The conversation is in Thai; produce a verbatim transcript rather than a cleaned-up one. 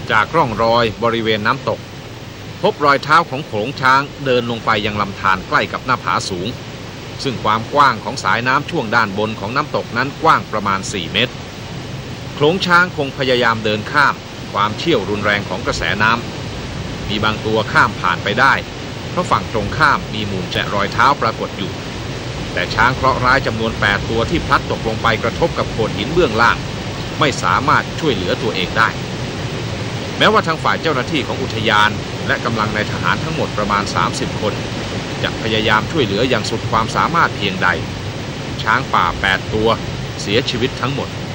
จากร่องรอยบริเวณน้ำตกพบรอยเท้าของโขลงช้างเดินลงไปยังลำธารใกล้กับหน้าผาสูงซึ่งความกว้างของสายน้ำช่วงด้านบนของน้ำตกนั้นกว้างประมาณสี่เมตรโขลงช้างคงพยายามเดินข้ามความเชี่ยวรุนแรงของกระแสน้ำมีบางตัวข้ามผ่านไปได้เพราะฝั่งตรงข้ามมีมูลแจะรอยเท้าปรากฏอยู่แต่ช้างเคราะห์ร้ายจำนวนแปดตัวที่พลัดตกลงไปกระทบกับโขดหินเบื้องล่างไม่สามารถช่วยเหลือตัวเองได้แม้ว่าทางฝ่ายเจ้าหน้าที่ของอุทยานและกำลังในทหารทั้งหมดประมาณสามสิบคนจะพยายามช่วยเหลืออย่างสุดความสามารถเพียงใดช้างป่าแปดตัวเสียชีวิตทั้งหมด